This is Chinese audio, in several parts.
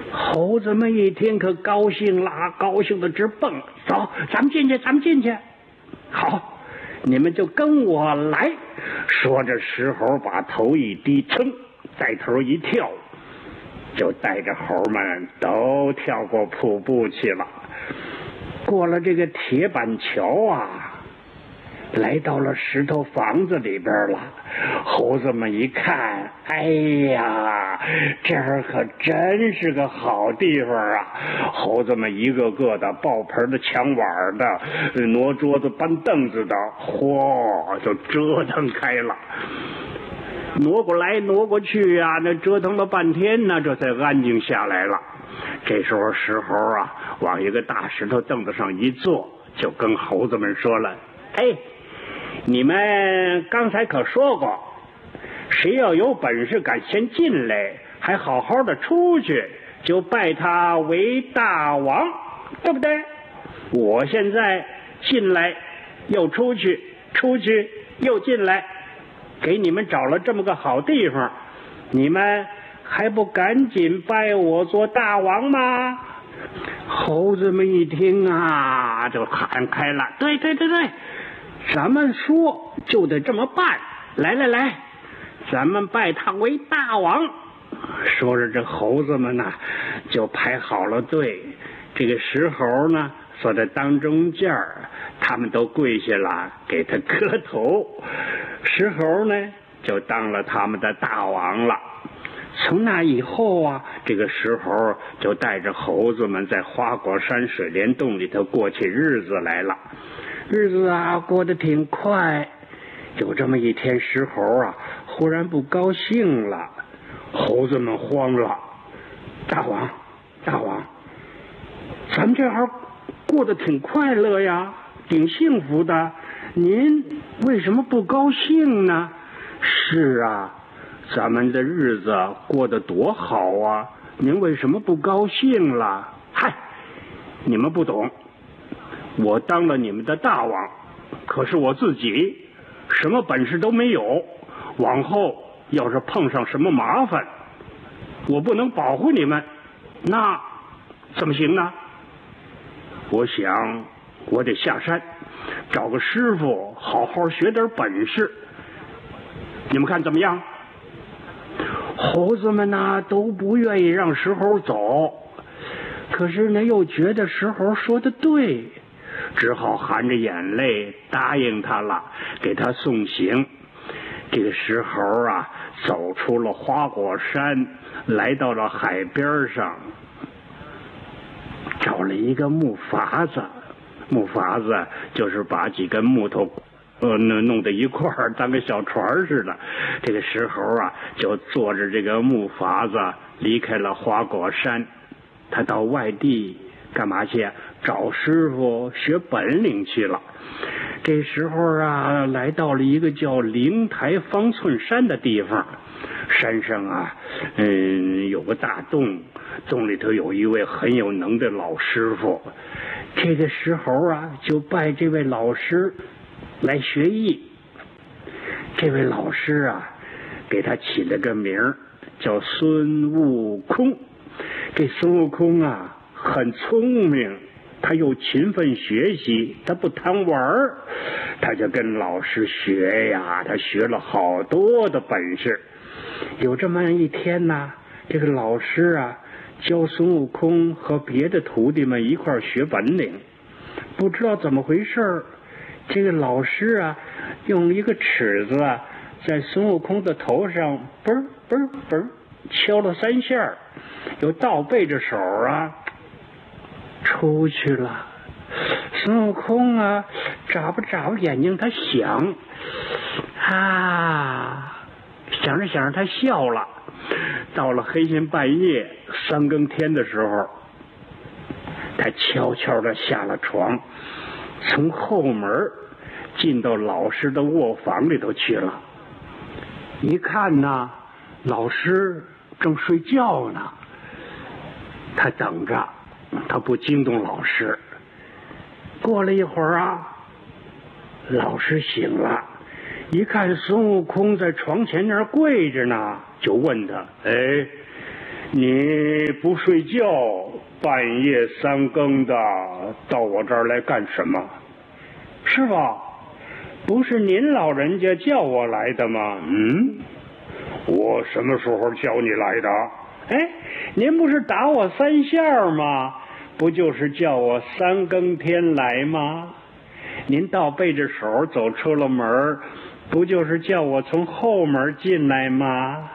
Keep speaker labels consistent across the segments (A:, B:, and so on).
A: 猴子们一听可高兴啦，高兴的直蹦。走，咱们进去，咱们进去。好，你们就跟我来。说着，石猴把头一低，噌，带头一跳，就带着猴们都跳过瀑布去了。过了这个铁板桥啊，来到了石头房子里边了。猴子们一看，哎呀，这儿可真是个好地方啊！猴子们一个个的爆盆的、抢碗的、挪桌子搬凳子的，嚯，就折腾开了。挪过来挪过去啊，那折腾了半天呢，这才安静下来了。这时候石猴啊，往一个大石头凳子上一坐，就跟猴子们说了：“哎，你们刚才可说过，谁要有本事敢先进来，还好好的出去，就拜他为大王，对不对？我现在进来又出去，出去又进来，给你们找了这么个好地方，你们还不赶紧拜我做大王吗？”猴子们一听啊，就喊开了：“对对对对，咱们说就得这么办！来来来，咱们拜他为大王。”说着，这猴子们呢就排好了队。这个石猴呢坐在当中间，他们都跪下了，给他磕头。石猴呢就当了他们的大王了。从那以后啊，这个石猴就带着猴子们在花果山水帘洞里头过起日子来了。日子啊过得挺快。有这么一天，石猴啊忽然不高兴了。猴子们慌了：“大王，大王，咱们这儿过得挺快乐呀，挺幸福的，您为什么不高兴呢？”“是啊，咱们的日子过得多好啊，您为什么不高兴了？”“嗨，你们不懂，我当了你们的大王，可是我自己什么本事都没有，往后要是碰上什么麻烦，我不能保护你们，那怎么行呢？我想我得下山找个师傅好好学点本事，你们看怎么样？”猴子们呢都不愿意让石猴走，可是呢又觉得石猴说的对，只好含着眼泪答应他了，给他送行。这个石猴啊走出了花果山，来到了海边上，找了一个木筏子。木筏子就是把几根木头弄在一块儿，当个小船似的。这个石猴啊就坐着这个木筏子离开了花果山。他到外地干嘛去？找师傅学本领去了。这时候啊来到了一个叫灵台方寸山的地方。山上啊有个大洞，洞里头有一位很有能的老师傅。这个石猴啊就拜这位老师来学艺。这位老师啊给他起了个名叫孙悟空。这孙悟空啊很聪明，他又勤奋学习，他不贪玩，他就跟老师学呀，他学了好多的本事。有这么一天呢，这个老师啊教孙悟空和别的徒弟们一块儿学本领。不知道怎么回事，这个老师啊用一个尺子啊在孙悟空的头上嘣嘣嘣敲了3下，又倒背着手啊出去了。孙悟空啊眨巴眨巴眼睛，他想着想着他笑了。到了黑天半夜3更天的时候，他悄悄地下了床，从后门进到老师的卧房里头去了。一看呢，老师正睡觉呢。他等着，他不惊动老师。过了一会儿啊，老师醒了，一看孙悟空在床前那儿跪着呢，就问他：“哎， 你不睡觉，半夜3更的到我这儿来干什么？是吧？不是您老人家叫我来的吗？我什么时候叫你来的？哎，您不是打我3下吗？不就是叫我3更天来吗？您倒背着手走出了门，不就是叫我从后门进来吗？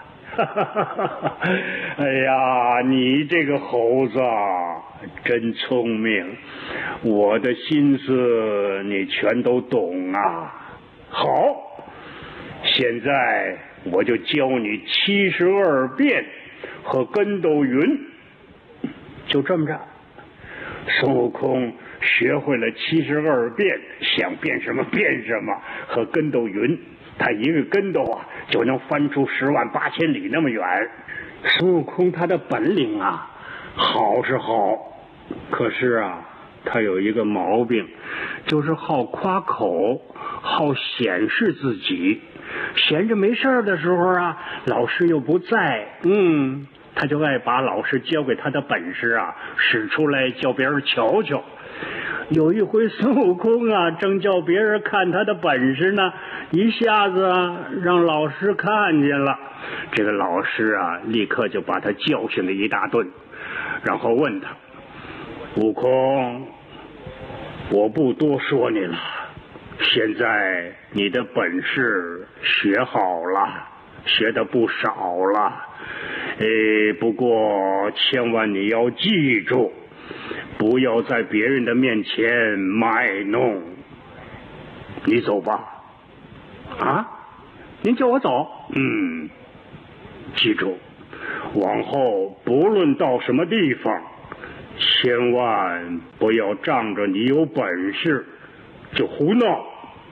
A: 哎呀，你这个猴子真聪明，我的心思你全都懂啊。好，现在我就教你72变和跟斗云。就这么着，孙悟空学会了72变，想变什么变什么，和跟斗云，他一个跟斗啊就能翻出10万8千里那么远。孙悟空他的本领啊好是好，可是啊他有一个毛病，就是好夸口，好显示自己。闲着没事的时候啊，老师又不在，他就爱把老师教给他的本事啊使出来叫别人瞧瞧。有一回孙悟空啊正叫别人看他的本事呢，一下子让老师看见了。这个老师啊立刻就把他教训了一大顿，然后问他：悟空，我不多说你了，现在你的本事学好了，学得不少了，不过千万你要记住，不要在别人的面前卖弄。你走吧。啊？您叫我走？记住，往后不论到什么地方，千万不要仗着你有本事就胡闹，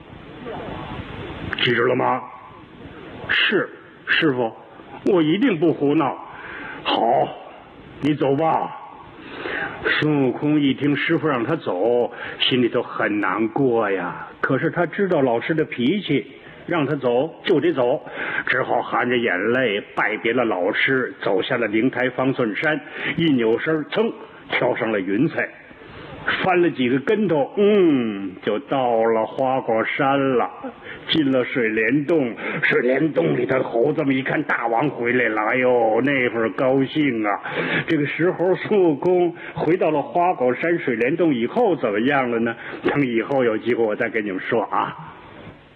A: 记住了吗？是，师傅，我一定不胡闹。好，你走吧。孙悟空一听师傅让他走，心里头很难过呀。可是他知道老师的脾气，让他走就得走，只好含着眼泪拜别了老师，走下了灵台方寸山，一扭身，噌，跳上了云彩，翻了几个跟头，就到了花果山了，进了水帘洞。水帘洞里的猴子们一看大王回来了，哎呦，那会儿高兴啊！这个时候孙悟空回到了花果山水帘洞以后怎么样了呢？等以后有机会我再跟你们说啊。